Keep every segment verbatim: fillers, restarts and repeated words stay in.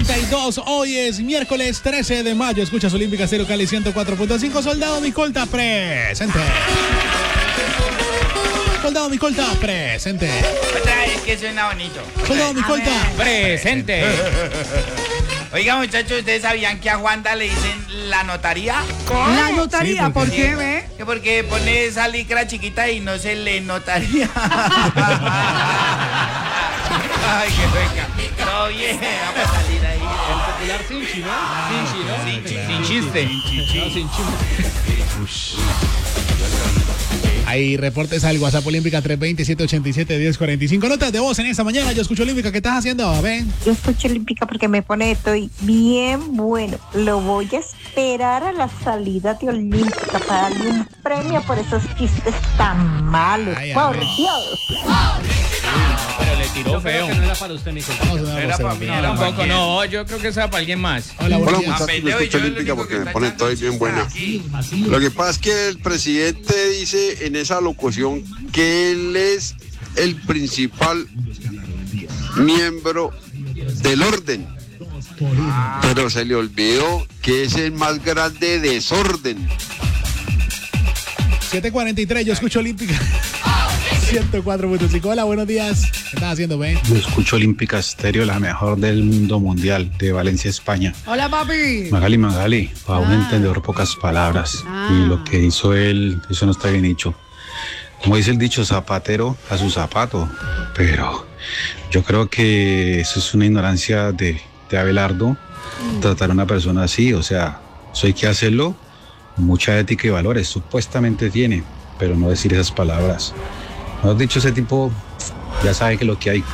treinta y dos. Hoy es miércoles trece de mayo. Escuchas Olímpica Cero Cali ciento cuatro punto cinco. Soldado Micolta presente. Soldado Micolta presente. Otra vez que suena bonito. Soldado Micolta presente. Oiga, muchachos, ¿ustedes sabían que a Juanda le dicen la notaría? ¿Cómo? La notaría, Sí, ¿por porque- qué, ve? Que porque pone esa licra chiquita y no se le notaría. Ay, qué rica. Todo bien, vamos a salir ahí. Popular Sinchi, ¿no? Sinchi, ¿no? Sinchi, Sin chiste. No, sin chiste. Hay reportes al WhatsApp Olímpica tres dos cero, siete ocho siete, uno cero cuatro cinco. Notas de voz en esta mañana. Yo escucho Olímpica. ¿Qué estás haciendo? Ven. Yo escucho Olímpica porque me pone estoy bien bueno. Lo voy a esperar a la salida de Olímpica para darle un premio por esos chistes tan malos. Ay, por amén. Dios. Pero le tiró Yo creo feo. que no era para usted, Nico. Vamos a dar Era voz, para Olímpica. mí, No, era tampoco, para no. Yo creo que sea para alguien más. Hola, buenos Hola días. muchachos, Apeteo, yo y escucho yo el Olímpica único porque que me está ponen echando todo bien buena. aquí. Lo que pasa es que el presidente dice en esa locución que él es el principal miembro del orden, pero se le olvidó que es el más grande desorden. siete cuarenta y tres. Yo escucho Olímpica. ciento cuatro punto cinco. Hola, buenos días. ¿Qué estás haciendo? Ven. Yo escucho Olímpica Estéreo, la mejor del mundo mundial, de Valencia, España. Hola, papi. Magali, Magali, para un Ah. entendedor pocas palabras. Ah. Y lo que hizo él, eso no está bien hecho. Como dice el dicho, zapatero a su zapato. Pero yo creo que eso es una ignorancia de, de Abelardo, tratar a una persona así. O sea, eso hay que hacerlo. Mucha ética y valores, supuestamente tiene, pero no decir esas palabras. No has dicho, ese tipo ya sabe que lo que hay.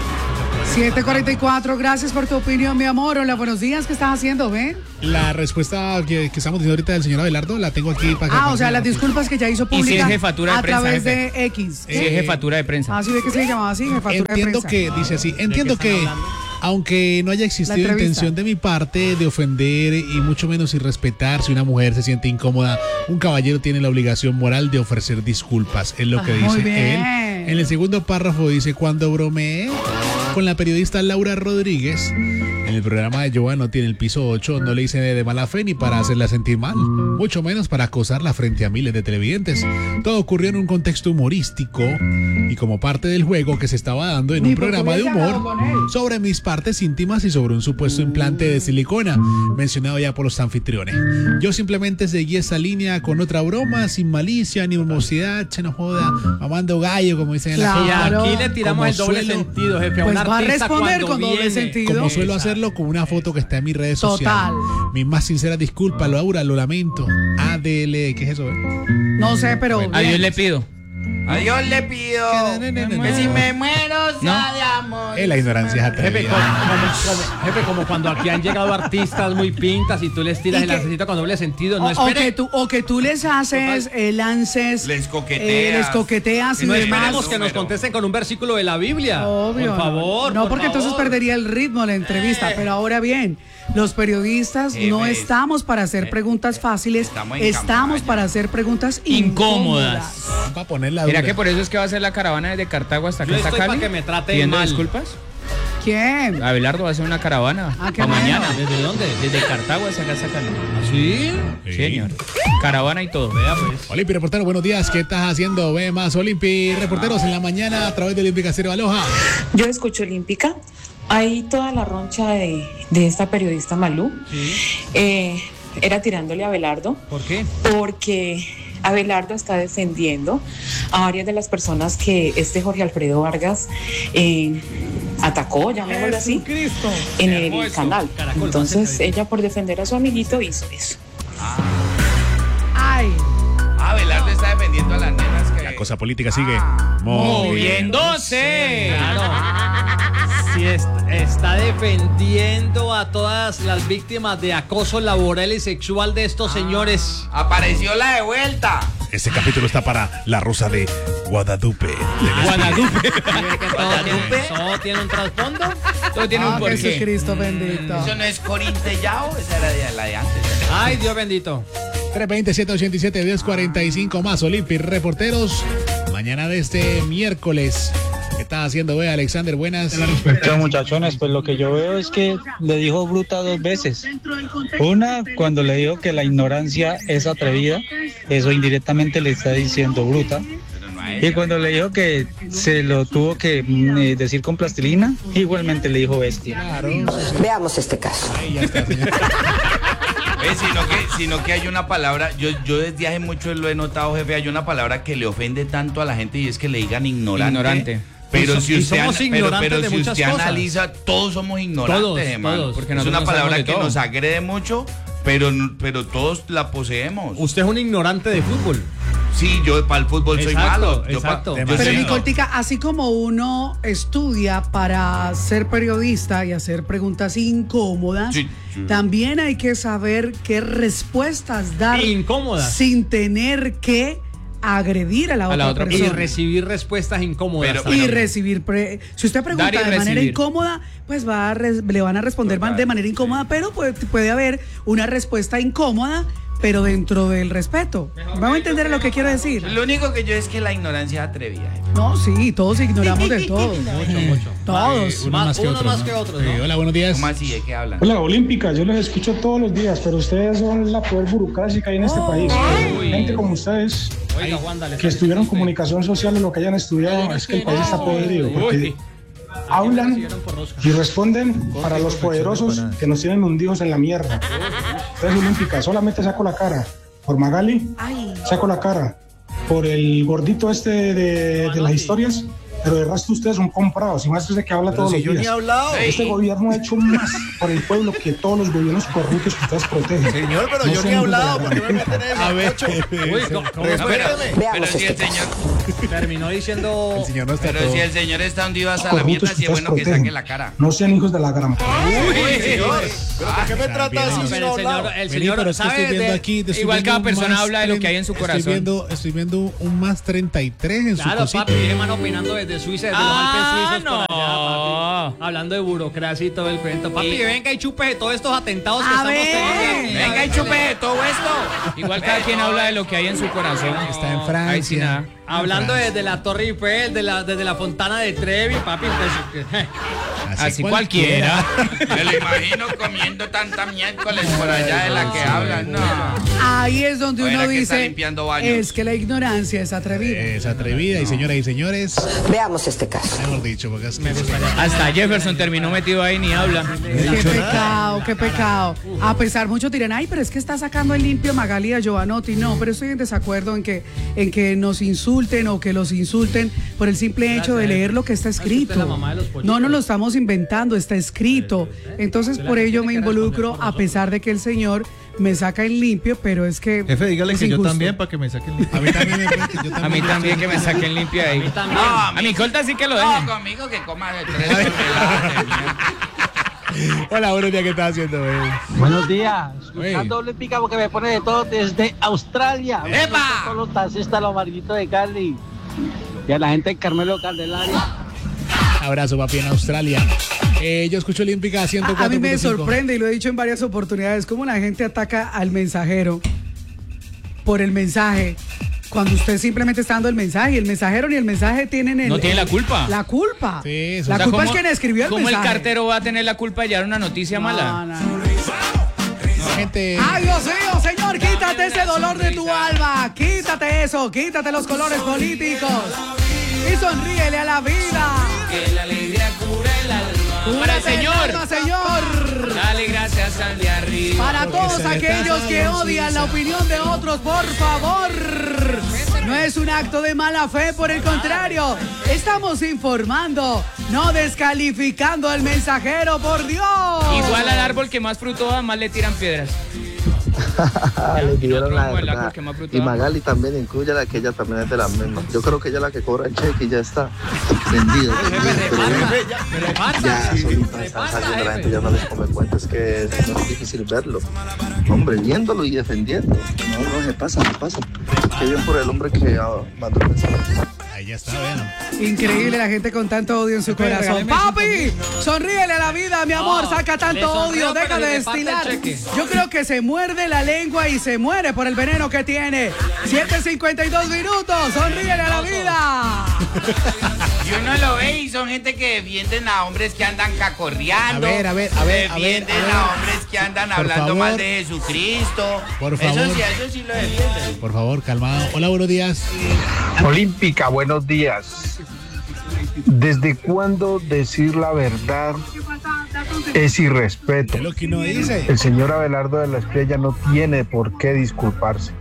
siete cuarenta y cuatro, gracias por tu opinión, mi amor. Hola, buenos días, ¿qué estás haciendo, ven? La respuesta que, que estamos diciendo ahorita del señor Abelardo la tengo aquí para que. Ah, o sea, las disculpas que ya hizo Y si pública es jefatura de a prensa, través jefe. de X. Sí, es jefatura de prensa. Ah, sí, ve que se le llamaba así, jefatura Entiendo de prensa. que, dice así, entiendo qué están que, hablando? aunque no haya La existido entrevista. intención de mi parte de ofender y mucho menos irrespetar, si una mujer se siente incómoda, un caballero tiene la obligación moral de ofrecer disculpas, es lo que Ah, dice muy bien. él. En el segundo párrafo dice, cuando bromeé con la periodista Laura Rodríguez, en el programa de Joa no tiene el piso ocho, no le hice de mala fe ni para hacerla sentir mal, mucho menos para acosarla frente a miles de televidentes. Todo ocurrió en un contexto humorístico y como parte del juego que se estaba dando en Ni un porque programa de hubiese hablado humor con él. sobre mis partes íntimas y sobre un supuesto implante de silicona mencionado ya por los anfitriones. Yo simplemente seguí esa línea con otra broma, sin malicia ni mimosidad, che no joda, mamando gallo, como dicen en la Claro. Y costa. aquí le tiramos Como el doble suelo- sentido, jefe. A Pues un va a artista responder cuando con doble viene. sentido. Como suelo Exacto. hacerlo con una foto que está en mis redes Total. sociales. Mis más sinceras disculpas, Laura, lo lamento. A D L, ¿qué es eso? eh? No sé, pero... A Dios bien. le pido. A Dios le pido que si me muero sea de amor. Eh, la ignorancia es Jefe como, atrevida. como- como- jefe, como cuando aquí han llegado artistas muy pintas y tú les tiras Y el que- lancecito con doble sentido. No O, o espere. que tú, o que tú les haces eh, lances, Les coqueteas. eh, les coqueteas y No demás. esperemos que nos número. contesten con un versículo de la Biblia. Obvio. Por favor. No, por porque entonces favor. perdería el ritmo de la entrevista. Pero ahora bien, los periodistas Jefe, no estamos para hacer eh, preguntas fáciles, estamos en estamos campaña. para hacer preguntas Incómodas. incómodas. Para ponerla ¿Será dura. que por eso es que va a ser la caravana desde Cartago hasta acá Yo hasta estoy Cali? pa' que me traten ¿Pidiendo mal. disculpas? ¿Quién? Abelardo va a hacer una caravana Ah, qué para bueno. mañana. ¿Desde dónde? Desde Cartago hasta acá hasta Cali. ¿Sí? Sí. Señor. Caravana y todo. Vea pues. Olimpi Reportero, buenos días. ¿Qué estás haciendo? Ve más Olimpi Reporteros en la mañana a través de Olímpica Cero. Aloha. Yo escucho Olímpica. Hay toda la roncha de, de esta periodista Malú. Eh, era tirándole a Abelardo ¿Por qué? porque Abelardo está defendiendo a varias de las personas que este Jorge Alfredo Vargas eh, atacó, llamémoslo así, Jesucristo. en Hermoso. el canal. Caracol, Entonces Marcela. ella por defender a su amiguito hizo eso. Ay, Ah, Abelardo está defendiendo a las nenas que... La cosa política sigue Moviéndose. Claro. Si es- está defendiendo a todas las víctimas de acoso laboral y sexual de estos señores. Apareció la de vuelta. Este capítulo está para la Rosa de Guadalupe. Guadalupe. ¿Sí ve que todo, tiene, todo tiene un trasfondo? Todo tiene un ah, porqué. Jesucristo bendito. Eso no es Corintellao, esa era de la de antes. Ay, Dios bendito. tres dos cero, siete ocho siete, uno cero cuatro cinco más Olimpi Reporteros. Mañana de este miércoles. ¿Qué estás haciendo, ve, Alexander? Buenas. Chao, muchachones, pues lo que yo veo es que le dijo bruta dos veces. Una, cuando le dijo que la ignorancia es atrevida, eso indirectamente le está diciendo bruta. Y cuando le dijo que se lo tuvo que eh, decir con plastilina, igualmente le dijo bestia. Claro. Veamos este caso. Ahí ya está, señor. Eh, sino, que, sino que hay una palabra, yo, yo desde hace mucho lo he notado, jefe, hay una palabra que le ofende tanto a la gente y es que le digan ignorante. Ignorante. Pero Y si usted, somos ana- pero, ignorantes pero de si muchas usted cosas. analiza, todos somos ignorantes, Todos, hermano. todos. Porque Es nosotros una no palabra sabemos de que todo. nos agrede mucho, pero, pero todos la poseemos. Usted es un ignorante de fútbol. Sí, yo para el fútbol soy Exacto, malo. Yo exacto. pa- yo Pero sí, mi no. cortica, así como uno estudia para ser periodista y hacer preguntas incómodas, Sí, sí. también hay que saber qué respuestas dar Incómodas. sin tener que agredir a la, A otra, la otra Y persona. recibir respuestas incómodas. Pero- también. Y recibir, pre- si usted pregunta Dar y de manera recibir. incómoda, pues va a res- le van a responder Total. de manera incómoda, pero puede, puede haber una respuesta incómoda, pero dentro del respeto. ¿Vamos a entender lo que quiero decir? Lo único que yo es que la ignorancia es atrevida. jefe. No, sí, todos ignoramos de todo. Mucho, mucho. Todos. Uno Más- más que uno otros. más ¿no? que otros, Sí, ¿no? hola, buenos días. ¿Cómo así? ¿De qué hablan? Hola, Olímpica, yo los escucho todos los días, pero ustedes son la peor burocracia que hay en este país. Gente como ustedes, Oiga, Juan, dale. que estudiaron comunicación social o lo que hayan estudiado, es que el país está podrido, porque hablan y responden para los poderosos que nos tienen hundidos en la mierda. Entonces, Olímpica, solamente saco la cara por Magali, Ay, saco la cara por el gordito este de, de las historias, pero de resto ustedes son comprados y más desde que habla todos los días. Este gobierno ha hecho más por el pueblo que todos los gobiernos corruptos que ustedes protegen. Señor, pero No yo sean ni he hijos de la hablado, ¿por qué me gran meten en A el ver. ocho? Uy, ¿cómo- cómo Pero, pero, Veamos pero si este el señor, terminó diciendo. El señor no está pero todo. si el señor está hundido hasta la corruptos mierda, que sí es ustedes bueno que protegen. saque la cara. No sean hijos de la gran. Uy, señor, ¿pero por qué me Ah, trata bien, así no, si Pero no el he hablado? señor, el Vení, señor pero es que sabe estoy viendo de- aquí, estoy igual viendo cada un persona más habla de lo que hay en su Estoy corazón. viendo, estoy viendo un más treinta y tres en su Claro, cosita. papi, viene man opinando desde Suiza, desde Ah, los Alpes suizos por no. allá, papi. Hablando de burocracia y todo el cuento. Papi, Y- venga y chupe de todos estos atentados que A estamos ver. teniendo aquí. Venga y chupe de todo esto. Igual cada quien habla de lo que hay en su corazón. Está en Ahí sí Francia. nada. Hablando desde la Torre Eiffel, de la, desde la Fontana de Trevi, papi, pues... eh, Así cualquiera. Me lo imagino comiendo tanta miércoles por allá de la que hablan. No. ahí es donde Oiga, uno que está dice, limpiando baños. es que la ignorancia es atrevida. Es atrevida y señoras y señores, Veamos este caso. mejor dicho, porque es que Hasta Jefferson terminó metido ahí ni habla. Qué pecado, qué pecado. A pesar, muchos dirán, ay, pero es que está sacando en limpio Magali a Giovanotti. No, pero estoy en desacuerdo en que, en que nos insulten o que los insulten por el simple hecho de leer lo que está escrito. No nos lo estamos inventando, está escrito. Entonces, por ello me involucro, a pesar de que el señor me saca en limpio, pero es que. Jefe, dígale es que yo injusto. también para que me saquen limpio. a mí también me parece, yo A mí también que me saquen limpio ahí. también. No, A mi colta sí que lo No, dejen. conmigo que coma de tres toneladas de mierda. Hola, buenos días, ¿qué estás haciendo, güey? Buenos días. Güey. Escuchando Olímpica porque me pone de todo desde Australia. ¡Epa! Con los taxistas, los amarillitos de Cali. Y a la gente de Carmelo Candelaria. Abrazo, papi, en Australia. Eh, yo escucho Olímpica ciento A, cuatro a mí me punto cinco. sorprende, y lo he dicho en varias oportunidades, cómo la gente ataca al mensajero por el mensaje. Cuando usted simplemente está dando el mensaje, y el mensajero ni el mensaje tienen el. No tiene la el- culpa. La culpa. Sí, eso la O sea, culpa ¿cómo- es quien escribió el ¿Cómo mensaje. el cartero va a tener la culpa de llevar una noticia No, mala? no, no. Gente, Ay, Dios mío, señor, quítate ese dolor de tu alma. Quítate eso, quítate los colores políticos. Y sonríele a la vida. Que la alegría cura el alma. Para el Cúrate Señor. alma, señor. Dale gracias al de arriba. Para Porque todos se le aquellos está que dando odian la Suiza. opinión de otros, por favor. No es un acto de mala fe, por el contrario. Estamos informando, no descalificando al mensajero, por Dios. Igual al árbol que más fruto da, más le tiran piedras. Le dieron la la verdad. verdad. Que más fruto Y da. Magali también incluye la que ella también es de las mismas. Yo creo que ella es la que cobra el cheque y ya está vendido. Ya, solita están saliendo, la gente ya no les come cuenta, es que no es difícil verlo. Hombre, viéndolo y defendiendo. No, no, se pasa, se pasa. Qué bien por el hombre que ah, mandó el mensaje. ahí ya está, vean. Increíble la gente con tanto odio en su corazón. ¡Papi! Sonríele a la vida, mi amor. No, Saca le tanto sonrío, odio, deja pero de le falta el destilar. cheque. Yo creo que se muerde la lengua y se muere por el veneno que tiene. siete cincuenta y dos minutos. Sonríele a la vida. Y uno lo ve y son gente que defienden a hombres que andan cacorreando. A ver, a ver, a ver, a ver, Defienden a ver. a hombres que andan Por hablando favor. mal de Jesucristo. Por favor. Eso sí, eso sí lo defienden. Por favor, calmado. Hola, buenos días. Olímpica, buenos días. ¿Desde cuándo decir la verdad es irrespeto? Es lo que uno dice. El señor Abelardo de la Espriella no tiene por qué disculparse.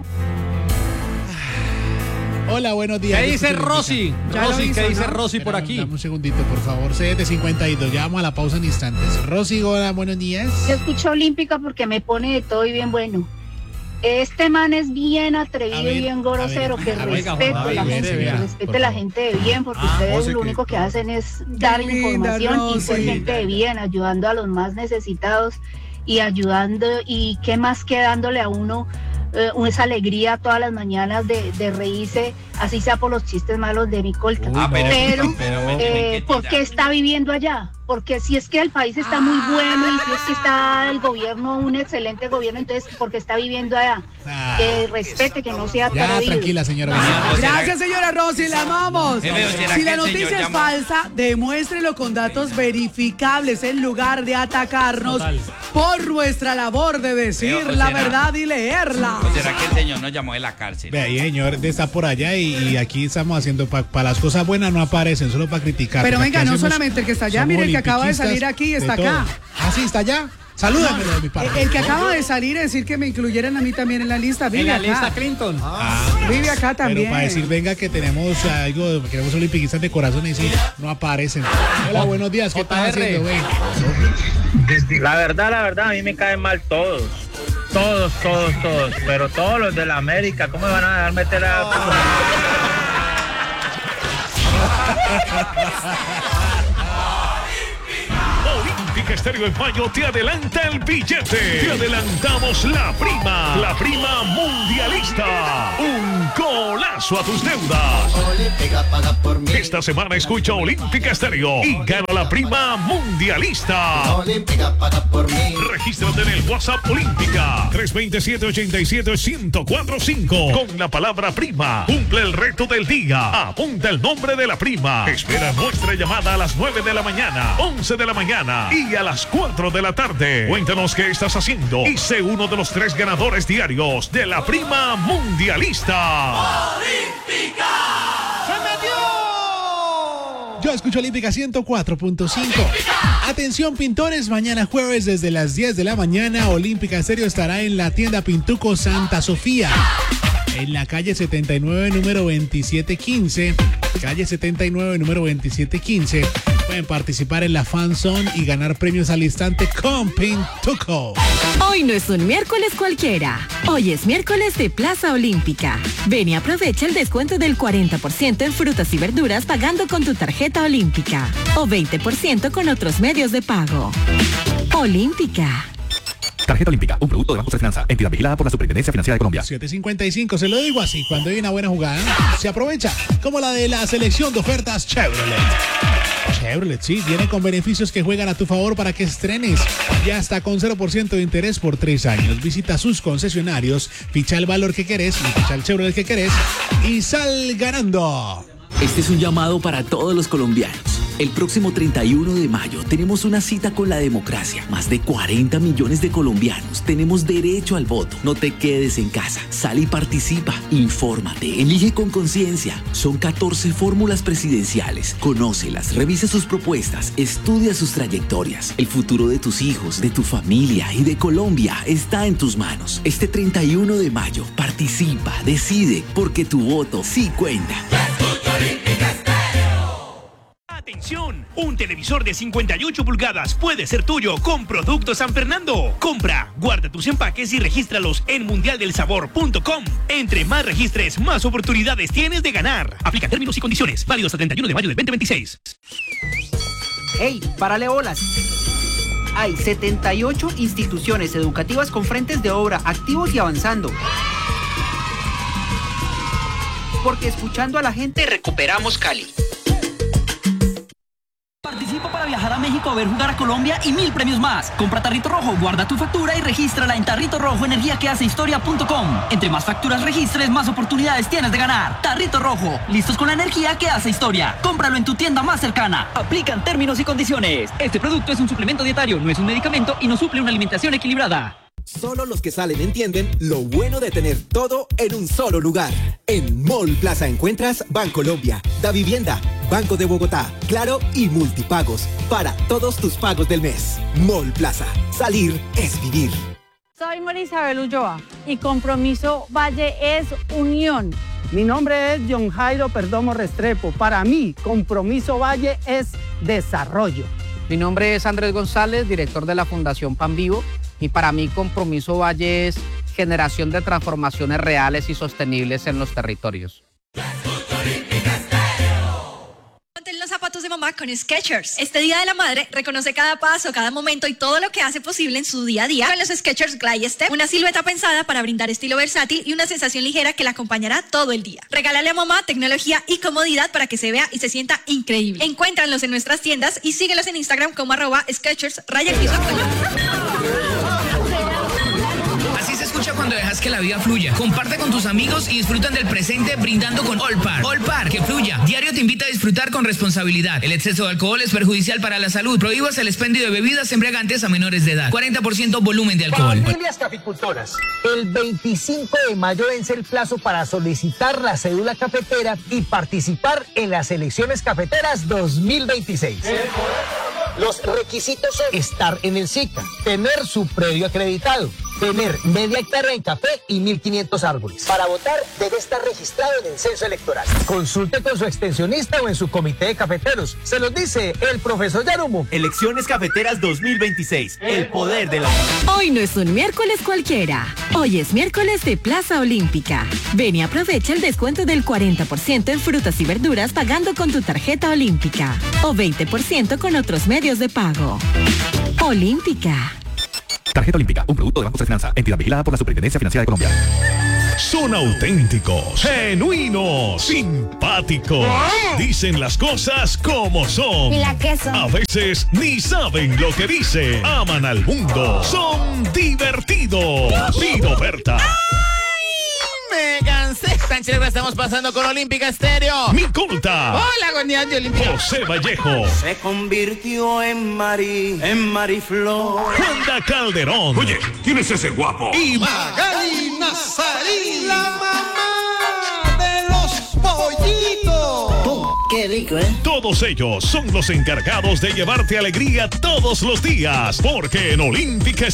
Hola, buenos días. ¿Qué dice Escucho la Rosy? música. Ya lo Rosy, hizo, ¿qué dice ¿no? Rosy por Espérame, aquí? Dame un segundito, por favor. C siete cincuenta y dos. Ya vamos a la pausa en instantes. Rosy, hola, buenos días. Yo escucho Olímpica porque me pone de todo y bien bueno. Este man es bien atrevido A ver, y bien grosero, a ver, que a ver, respete Juan la David, gente, vea, que por respete la favor. gente de bien, porque Ah, ustedes José, lo que- único que hacen es dar linda, información y ser Rosy. gente de bien, ayudando a los más necesitados y ayudando, y qué más que dándole a uno eh, esa alegría todas las mañanas de, de reírse, así sea por los chistes malos de mi colta. Ah, pero- pero, pero me eh, tienen que ¿por qué tirar. está viviendo allá? Porque si es que el país está muy bueno y si es que está el gobierno, un excelente gobierno, entonces ¿por qué está viviendo allá? Ah, Que respete, que no sea ya, atrevido. tranquila, señora. Ah, Gracias, señora Rosy, la amamos. Eh, pero ¿será Si que la el noticia señor es llama? falsa, demuéstrelo con datos verificables en lugar de atacarnos Total. por nuestra labor de decir Pero, la ¿será? verdad y leerla. ¿O será que el señor nos llamó de la cárcel? Ve ahí, señor, de está por allá y, y aquí estamos haciendo para las cosas buenas no aparecen, solo para criticar. Pero porque venga, aquí no hacemos- solamente el que está allá, somos mire el que acaba de olimpiquistas salir aquí está de todo. acá. Ah, sí, está allá. Salúdamelo de mi parte. El, el que acaba de salir a decir que me incluyeran a mí también en la lista, En vive la acá. lista Clinton. Ah, Vive acá también. pero para decir, venga, que tenemos algo, que queremos olimpiquistas de corazón y sí, no aparecen. Hola, buenos días, ¿qué estás J R. haciendo, ve? La verdad, la verdad, a mí me caen mal todos. Todos, todos, todos. Pero todos los de la América, ¿cómo me van a dejar meter a... Olímpica Estéreo en mayo te adelanta el billete. Te adelantamos la prima. La prima mundialista. Un golazo a tus deudas. Esta semana escucha Olímpica Estéreo y gana la prima mundialista. Regístrate en el WhatsApp Olímpica tres dos siete, ocho siete, uno cero cuatro cinco con la palabra prima. Cumple el reto del día. Apunta el nombre de la prima. Espera nuestra llamada a las nueve de la mañana, once de la mañana y a las cuatro de la tarde. Cuéntanos qué estás haciendo y sé uno de los tres ganadores diarios de la prima mundialista. Yo escucho Olímpica ciento cuatro punto cinco. Atención, pintores, mañana jueves desde las diez de la mañana, Olímpica Estéreo estará en la tienda Pintuco Santa Sofía, en la calle setenta y nueve, número veintisiete quince. Calle setenta y nueve, número veintisiete quince. Pueden participar en la Fan Zone y ganar premios al instante con Pintuco. Hoy no es un miércoles cualquiera. Hoy es miércoles de Plaza Olímpica. Ven y aprovecha el descuento del cuarenta por ciento en frutas y verduras pagando con tu tarjeta Olímpica o veinte por ciento con otros medios de pago. Olímpica. Tarjeta Olímpica, un producto de Banco de Finanza, entidad vigilada por la Superintendencia Financiera de Colombia. siete cincuenta y cinco, se lo digo así, cuando hay una buena jugada, se aprovecha, como la de la selección de ofertas Chevrolet. Chevrolet, sí, viene con beneficios que juegan a tu favor para que estrenes. Ya está con cero por ciento de interés por tres años. Visita sus concesionarios, ficha el valor que querés, y ficha el Chevrolet que querés y sal ganando. Este es un llamado para todos los colombianos. El próximo treinta y uno de mayo tenemos una cita con la democracia. Más de cuarenta millones de colombianos tenemos derecho al voto. No te quedes en casa. Sal y participa. Infórmate. Elige con conciencia. Son catorce fórmulas presidenciales. Conócelas, revisa sus propuestas, estudia sus trayectorias. El futuro de tus hijos, de tu familia y de Colombia está en tus manos. Este treinta y uno de mayo, participa, decide, porque tu voto sí cuenta. Atención, un televisor de cincuenta y ocho pulgadas puede ser tuyo con Productos San Fernando. Compra, guarda tus empaques y regístralos en mundial del sabor punto com. Entre más registres, más oportunidades tienes de ganar. Aplica términos y condiciones, válidos hasta treinta y uno de mayo del veinte veintiséis. ¡Ey, párale bolas! Hay setenta y ocho instituciones educativas con frentes de obra activos y avanzando. Porque escuchando a la gente recuperamos Cali. Participo para viajar a México México a ver jugar a Colombia y mil premios más. Compra Tarrito Rojo, guarda tu factura y regístrala en Tarrito Rojo Energía que hace historia punto com. Entre más facturas registres, más oportunidades tienes de ganar. Tarrito Rojo, listos con la energía que hace historia. Cómpralo en tu tienda más cercana. Aplican términos y condiciones. Este producto es un suplemento dietario, no es un medicamento y no suple una alimentación equilibrada. Solo los que salen entienden lo bueno de tener todo en un solo lugar. En Mall Plaza encuentras Bancolombia, Da Vivienda, Banco de Bogotá, Claro y Multipagos para todos tus pagos del mes. Mall Plaza, salir es vivir. Soy Marisabel Ulloa y Compromiso Valle es unión. Mi nombre es John Jairo Perdomo Restrepo. Para mí, Compromiso Valle es desarrollo. Mi nombre es Andrés González, director de la Fundación Pan Vivo. Y para mí Compromiso Valle es generación de transformaciones reales y sostenibles en los territorios. Ponte los zapatos de mamá con Skechers. Este Día de la Madre reconoce cada paso, cada momento y todo lo que hace posible en su día a día con los Skechers Glide Step, una silueta pensada para brindar estilo versátil y una sensación ligera que la acompañará todo el día. Regálale a mamá tecnología y comodidad para que se vea y se sienta increíble. Encuéntralos en nuestras tiendas y síguelos en Instagram como arroba Skechers raya piso. Así se escucha cuando dejas que la vida fluya. Comparte con tus amigos y disfrutan del presente brindando con Olpar. Olpar, que fluya. Diario te invita a disfrutar con responsabilidad. El exceso de alcohol es perjudicial para la salud. Prohíbas el expendio de bebidas embriagantes a menores de edad. cuarenta por ciento volumen de alcohol. Familias caficultoras, el veinticinco de mayo vence el plazo para solicitar la cédula cafetera y participar en las elecciones cafeteras dos mil veintiséis. Los requisitos son estar en el SICA, tener su predio acreditado, tener media hectárea en café y mil quinientos árboles. Para votar debe estar registrado en el censo electoral. Consulte con su extensionista o en su comité de cafeteros. Se los dice el profesor Yarumo. Elecciones cafeteras dos mil veintiséis. El poder de la... Hoy no es un miércoles cualquiera. Hoy es miércoles de Plaza Olímpica. Ven y aprovecha el descuento del cuarenta por ciento en frutas y verduras pagando con tu tarjeta olímpica. O veinte por ciento con otros medios de pago. Olímpica. Tarjeta Olímpica, un producto de Banco de Finanza, entidad vigilada por la Superintendencia Financiera de Colombia. Son auténticos, genuinos, simpáticos. Dicen las cosas como son. Y la queso. A veces ni saben lo que dicen. Aman al mundo. Son divertidos. Pido Berta. Me cansé. Tan chévere estamos pasando con Olímpica Estéreo. Micolta. Hola, Gondián de Olímpica. José Vallejo. Se convirtió en Mari, en Mariflor. Juanda Calderón. Oye, ¿quién es ese guapo? Y Magali Nazarí, la mamá de los pollitos. Oh, qué rico, ¿eh? Todos ellos son los encargados de llevarte alegría todos los días. Porque en Olímpica